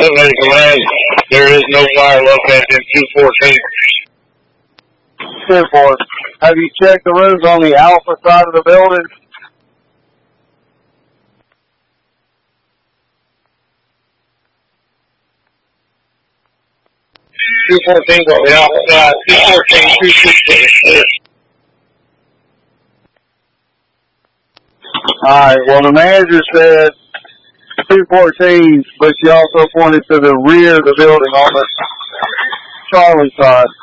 Elevated command, there is no fire located in 214. 10-4. Have you checked the rooms on the Alpha side of the building? On the Alpha side, 214, 216. Alright, well the manager said 214, but she also pointed to the rear of the building on the Charlie side.